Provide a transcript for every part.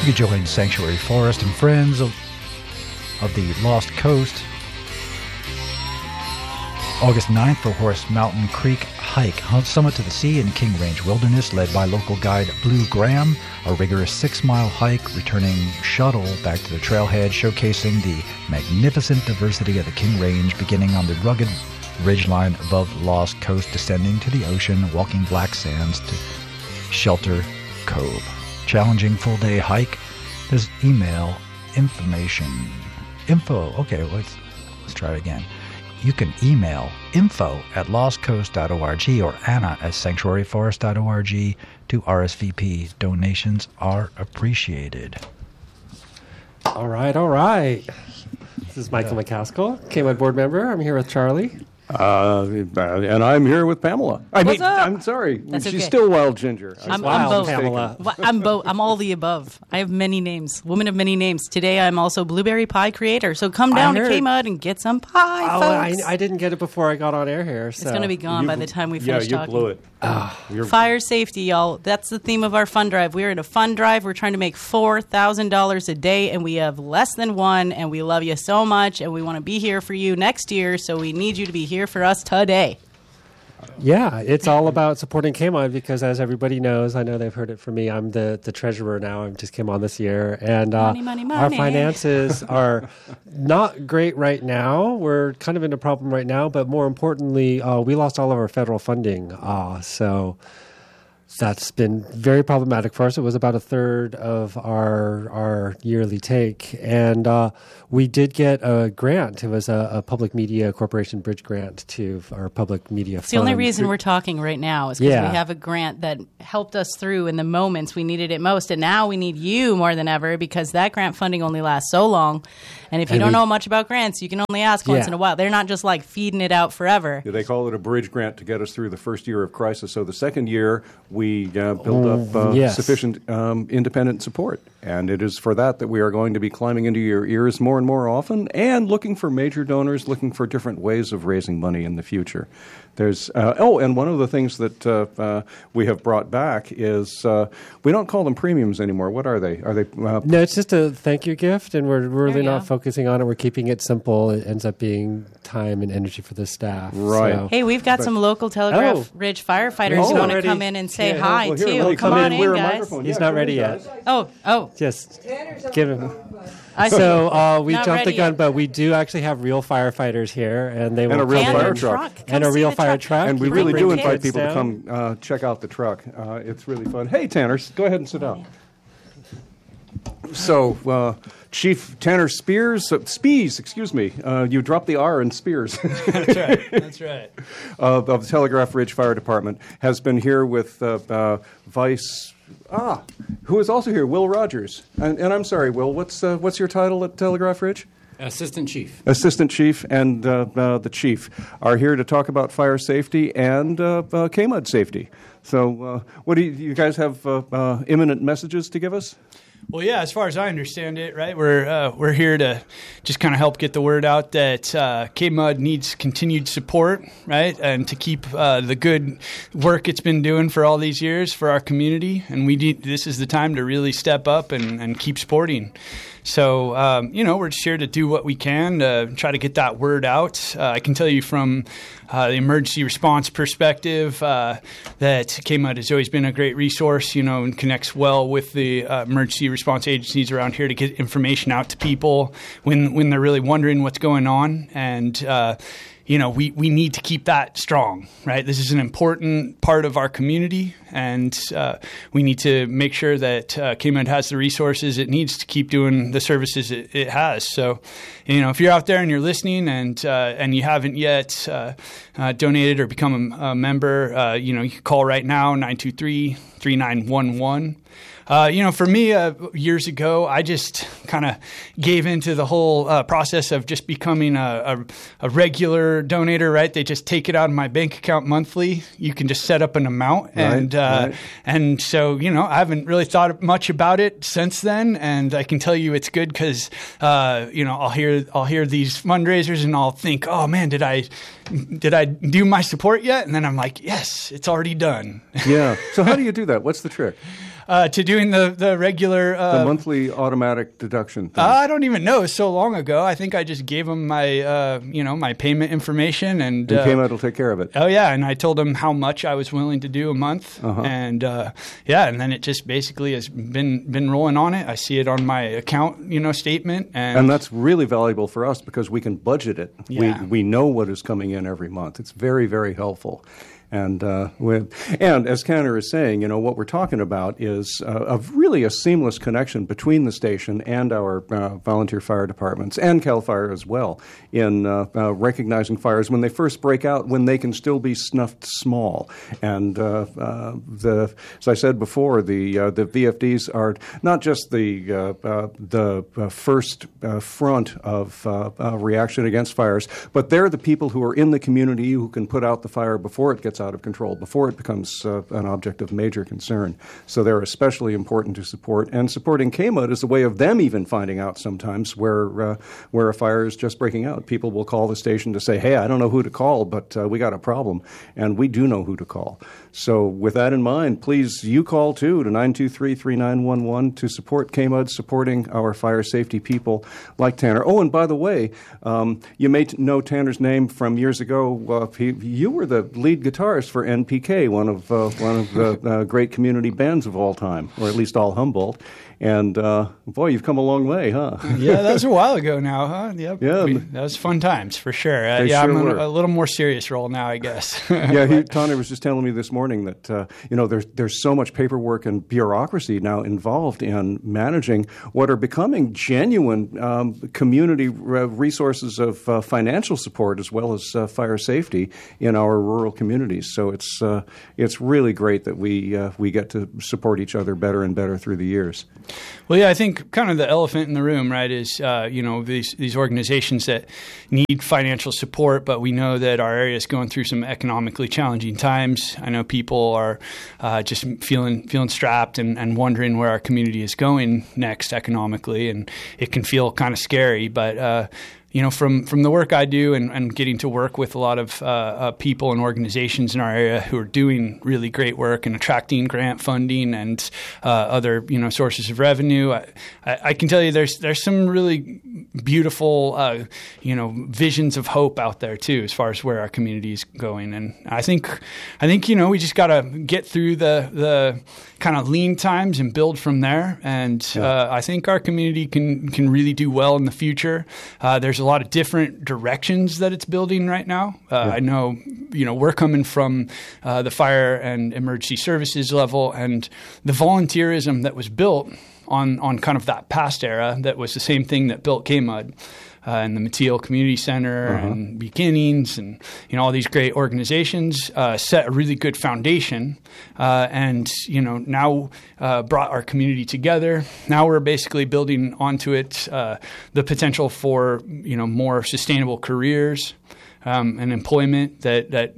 You can join Sanctuary Forest and Friends of the Lost Coast August 9th for Horse Mountain Creek Hike, Summit to the Sea in King Range Wilderness, led by local guide Blue Graham. A rigorous 6-mile hike, returning shuttle back to the trailhead, showcasing the magnificent diversity of the King Range, beginning on the rugged ridgeline above Lost Coast, descending to the ocean, walking black sands to Shelter Cove. Challenging full-day hike. There's email information. Okay, let's try it again. You can email info@lostcoast.org or anna@sanctuaryforest.org to RSVP. Donations are appreciated. All right. This is Michael McCaskill, KMUD board member. I'm here with Charlie. And I'm here with Pamela. I'm sorry. That's She's okay. still Wild Ginger. I'm Wild both. Pamela. I'm both. I'm all the above. I have many names. Woman of many names. Today I'm also blueberry pie creator. So come down to KMUD and get some pie, folks. I didn't get it before I got on air here. So. It's going to be gone by the time we finish talking. Yeah, you blew it. Fire safety, y'all. That's the theme of our fund drive. We're in a fund drive. We're trying to make $4,000 a day, and we have less than one, and we love you so much, and we want to be here for you next year, so we need you to be here for us today. Yeah, it's all about supporting KMUD because, as everybody knows, I know they've heard it from me, I'm the treasurer now. I just came on this year. And money. our finances are not great right now. We're kind of in a problem right now. But more importantly, we lost all of our federal funding. So that's been very problematic for us. It was about a third of our yearly take. And we did get a grant. It was a Public Media Corporation Bridge grant to our public media fund. It's the only reason we're talking right now is because we have a grant that helped us through in the moments we needed it most. And now we need you more than ever because that grant funding only lasts so long. And if you don't know much about grants, you can only ask once in a while. They're not just like feeding it out forever. Yeah, they call it a bridge grant to get us through the first year of crisis. So the second year, we build up sufficient independent support. And it is for that we are going to be climbing into your ears more and more often and looking for major donors, looking for different ways of raising money in the future. There's and one of the things that we have brought back is we don't call them premiums anymore. What are they? Are they? No, it's just a thank you gift, and we're really not focusing on it. We're keeping it simple. It ends up being time and energy for the staff. Right. So. Hey, we've got some local Telegraph Ridge firefighters who want to come in and say hi, too. Come on in, guys. He's not ready yet. Oh. Just give him. So we Not jumped the ready gun, yet. but we do actually have real firefighters here, and they will a real come fire in. truck. And a real fire truck. And we You really bring do invite kids people to down. come check out the truck. It's really fun. Hey, Tanner, go ahead and sit down. So, Chief Tanner Spies, excuse me. You dropped the R in Spears. That's right. Of the Telegraph Ridge Fire Department, has been here with Vice... who is also here, Will Rogers. And I'm sorry, Will, what's your title at Telegraph Ridge? Assistant Chief. Assistant Chief and the Chief are here to talk about fire safety and KMUD safety. So what do you guys have imminent messages to give us? Well, yeah, as far as I understand it, right, we're here to just kind of help get the word out that KMUD needs continued support, right, and to keep the good work it's been doing for all these years for our community. And this is the time to really step up and keep supporting. So, we're just here to do what we can to try to get that word out. I can tell you from the emergency response perspective that KMUD has always been a great resource, and connects well with the emergency response agencies around here to get information out to people when they're really wondering what's going on. And we need to keep that strong, right? This is an important part of our community, and we need to make sure that KMUD has the resources it needs to keep doing the services it has. So, if you're out there and you're listening and you haven't yet donated or become a member, you can call right now, 923-3911. For me, years ago, I just kind of gave into the whole process of just becoming a regular donator, right? They just take it out of my bank account monthly. You can just set up an amount. Right. And so, I haven't really thought much about it since then. And I can tell you it's good because, I'll hear these fundraisers and I'll think, oh, man, did I do my support yet? And then I'm like, yes, it's already done. Yeah. So how do you do that? What's the trick? to doing the regular the monthly automatic deduction thing? I don't even know. So long ago, I think I just gave them my my payment information, and KMUD will take care of it. Oh yeah, and I told them how much I was willing to do a month, and and then it just basically has been rolling on it. I see it on my account, statement, and that's really valuable for us because we can budget it. Yeah. We know what is coming in every month. It's very, very helpful. And as Tanner is saying, what we're talking about is really a seamless connection between the station and our volunteer fire departments and CAL FIRE as well in recognizing fires when they first break out, when they can still be snuffed small. And as I said before, the VFDs are not just the first front of reaction against fires, but they're the people who are in the community who can put out the fire before it gets out of control, before it becomes an object of major concern. So they're especially important to support. And supporting KMUD is a way of them even finding out sometimes where a fire is just breaking out. People will call the station to say, hey, I don't know who to call, but we got a problem. And we do know who to call. So with that in mind, please, you call too to 923-3911 to support KMUD, supporting our fire safety people like Tanner. Oh, and by the way, you may know Tanner's name from years ago. You were the lead guitarist for NPK, one of the great community bands of all time, or at least all Humboldt. And boy, you've come a long way, huh? Yeah, that was a while ago now, huh? Yep. Yeah, that was fun times for sure. I'm in a little more serious role now, I guess. Tanner was just telling me this morning that there's so much paperwork and bureaucracy now involved in managing what are becoming genuine community resources of financial support as well as fire safety in our rural communities. So it's really great that we get to support each other better and better through the years. Well, yeah, I think kind of the elephant in the room, right, is, these organizations that need financial support, but we know that our area is going through some economically challenging times. I know people are just feeling strapped and wondering where our community is going next economically, and it can feel kind of scary, but from the work I do and getting to work with a lot of people and organizations in our area who are doing really great work and attracting grant funding and other sources of revenue, I can tell you there's some really beautiful visions of hope out there too as far as where our community is going. And I think we just got to get through the kind of lean times and build from there. And I think our community can really do well in the future. There's a lot of different directions that it's building right now. I know, we're coming from the fire and emergency services level, and the volunteerism that was built on kind of that past era that was the same thing that built KMUD. And the Mateel Community Center and Beginnings and all these great organizations set a really good foundation and now brought our community together. Now we're basically building onto it the potential for more sustainable careers and employment that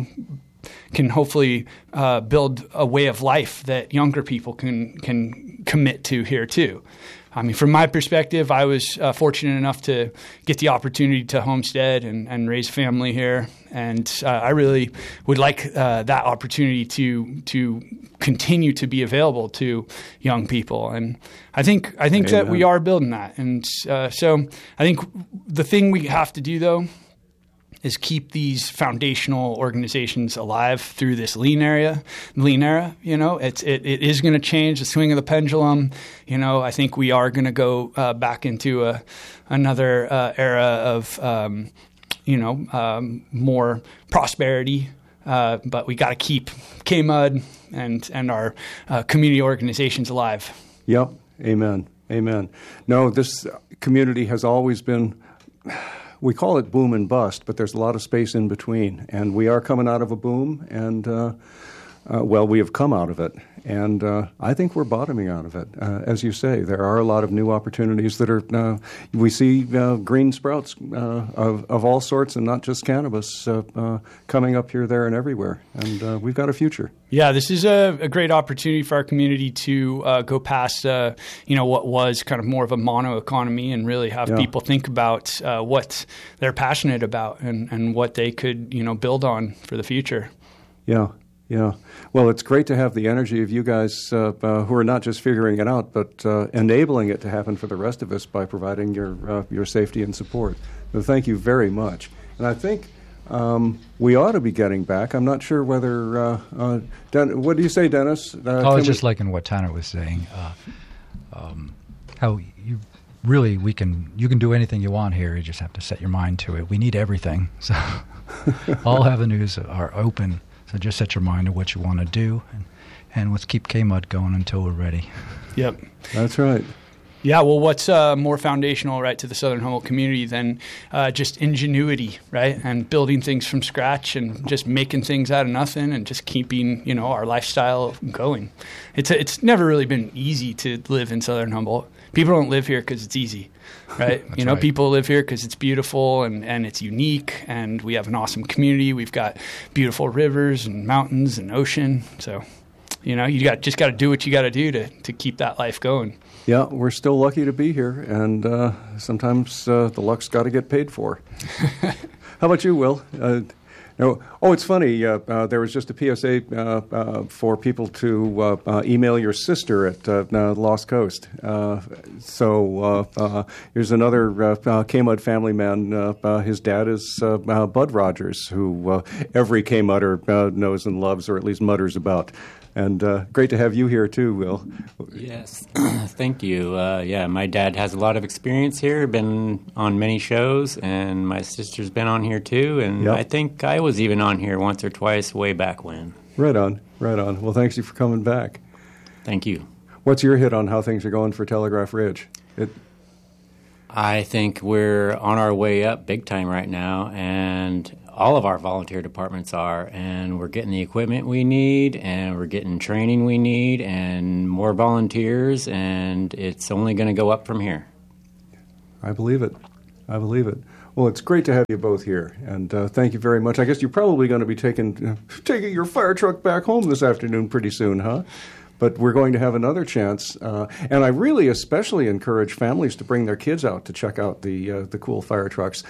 can hopefully build a way of life that younger people can commit to here too. I mean, from my perspective, I was fortunate enough to get the opportunity to homestead and raise a family here, and I really would like that opportunity to continue to be available to young people. And I think that we are building that. And so I think the thing we have to do, though, is keep these foundational organizations alive through this lean era. It is going to change the swing of the pendulum. I think we are going to go back into another era of more prosperity. But we got to keep KMUD and our community organizations alive. Yep. Amen. No, this community has always been. We call it boom and bust, but there's a lot of space in between. And we are coming out of a boom, and, we have come out of it. And I think we're bottoming out of it. As you say, there are a lot of new opportunities that are, we see green sprouts of all sorts and not just cannabis coming up here, there, and everywhere. And we've got a future. Yeah, this is a great opportunity for our community to go past, what was kind of more of a mono economy and really have people think about what they're passionate about and what they could, build on for the future. Yeah. Yeah. Well, it's great to have the energy of you guys who are not just figuring it out, but enabling it to happen for the rest of us by providing your safety and support. So thank you very much. And I think we ought to be getting back. I'm not sure whether what do you say, Dennis? It's just like in what Tanner was saying, how you can do anything you want here. You just have to set your mind to it. We need everything, so all avenues are open. So just set your mind to what you want to do, and let's keep KMUD going until we're ready. Yep, that's right. Yeah, well, what's more foundational, right, to the Southern Humboldt community than just ingenuity, right, and building things from scratch and just making things out of nothing and just keeping, our lifestyle going. It's never really been easy to live in Southern Humboldt. People don't live here because it's easy, right? Right. People live here because it's beautiful and it's unique, and we have an awesome community. We've got beautiful rivers and mountains and ocean. So, you just got to do what you got to do to keep that life going. Yeah, we're still lucky to be here, and sometimes the luck's got to get paid for. How about you, Will? It's funny. There was just a PSA for people to email your sister at Lost Coast. So here's another KMUD family man. His dad is Bud Rogers, who every KMUDder knows and loves, or at least mutters about. And great to have you here, too, Will. Yes, thank you. My dad has a lot of experience here, been on many shows, and my sister's been on here, too. And I think I was even on here once or twice way back when. Right on. Well, thanks you for coming back. Thank you. What's your hit on how things are going for Telegraph Ridge? I think we're on our way up big time right now, and all of our volunteer departments are, and we're getting the equipment we need, and we're getting training we need, and more volunteers, and it's only going to go up from here. I believe it. Well, it's great to have you both here, and thank you very much. I guess you're probably going to be taking your fire truck back home this afternoon pretty soon, huh? But we're going to have another chance, and I really especially encourage families to bring their kids out to check out the cool fire trucks.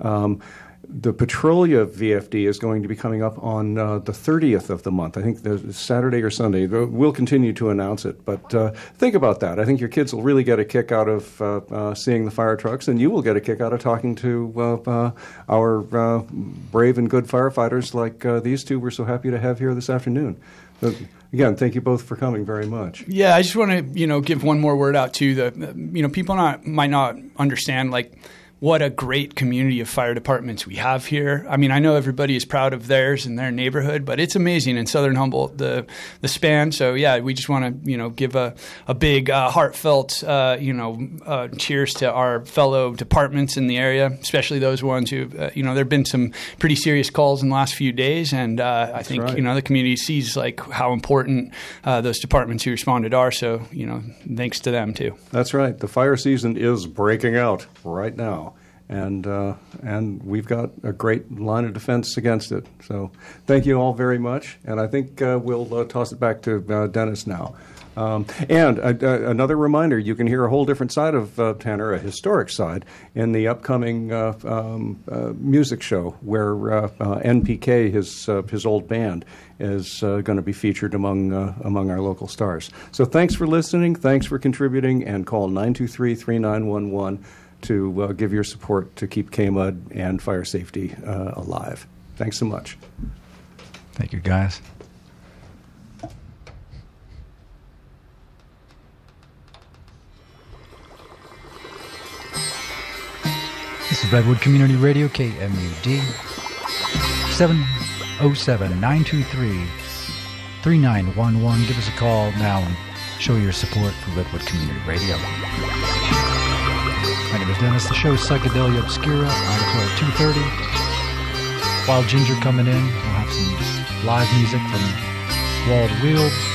The Petrolia VFD is going to be coming up on the 30th of the month. I think the Saturday or Sunday. We'll continue to announce it, but think about that. I think your kids will really get a kick out of seeing the fire trucks, and you will get a kick out of talking to our brave and good firefighters like these two we're so happy to have here this afternoon. Again, thank you both for coming very much. Yeah, I just want to give one more word out to the people might not understand what a great community of fire departments we have here. I mean, I know everybody is proud of theirs and their neighborhood, but it's amazing in Southern Humboldt, the span. So, yeah, we just want to, give a big heartfelt, cheers to our fellow departments in the area, especially those ones who, there have been some pretty serious calls in the last few days. And I think, right. The community sees, how important those departments who responded are. So, thanks to them, too. That's right. The fire season is breaking out right now. And we've got a great line of defense against it. So thank you all very much. And I think we'll toss it back to Dennis now. And another reminder, you can hear a whole different side of Tanner, a historic side, in the upcoming music show where NPK, his old band, is going to be featured among our local stars. So thanks for listening, thanks for contributing, and call 923-3911 to give your support to keep KMUD and fire safety alive. Thanks so much. Thank you, guys. This is Redwood Community Radio, KMUD, 707-923-3911. Give us a call now and show your support for Redwood Community Radio. My name is Dennis. The show is Psychedelia Obscura on until 2:30. Wild Ginger coming in. We'll have some live music from Walled Wheel.